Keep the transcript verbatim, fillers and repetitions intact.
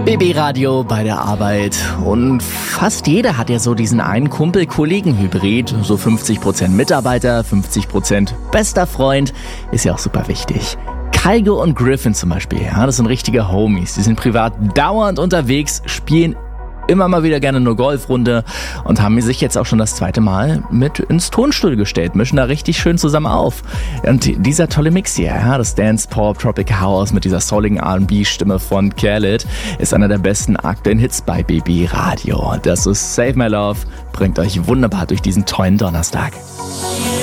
B B-Radio bei der Arbeit und fast jeder hat ja so diesen einen Kumpel-Kollegen-Hybrid, so fünfzig Prozent Mitarbeiter, fünfzig Prozent bester Freund, ist ja auch super wichtig. Kygo und Griffin zum Beispiel, ja, das sind richtige Homies, die sind privat dauernd unterwegs, spielen immer mal wieder gerne eine Golfrunde und haben sich jetzt auch schon das zweite Mal mit ins Tonstudio gestellt, mischen da richtig schön zusammen auf. Und dieser tolle Mix hier, ja, das Dance Pop, Tropic House mit dieser souligen R und B-Stimme von Khaled, ist einer der besten aktuellen Hits bei B B Radio. Das ist Save My Love, bringt euch wunderbar durch diesen tollen Donnerstag.